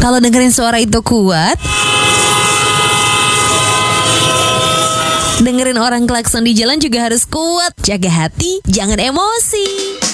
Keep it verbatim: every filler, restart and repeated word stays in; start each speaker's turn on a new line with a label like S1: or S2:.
S1: Kalau dengerin suara itu kuat, dengerin orang klakson di jalan juga harus kuat. Jaga hati, jangan emosi.